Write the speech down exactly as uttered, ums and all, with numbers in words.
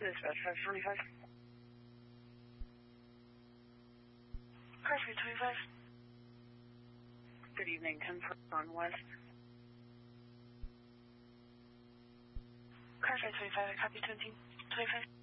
Dispatch five twenty-five. Car three twenty-five. Good evening, ten on West. Car five twenty-five, I copy twenty twenty-five.